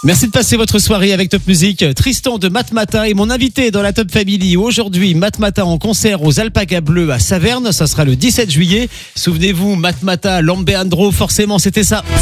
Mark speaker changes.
Speaker 1: Merci de passer votre soirée avec Top Music. Tristan de Matmata est mon invité dans la Top Family. Aujourd'hui, Matmata en concert aux Alpagas Bleus à Saverne. Ça sera le 17 juillet. Souvenez-vous, Matmata, Lambeandro, forcément, c'était ça.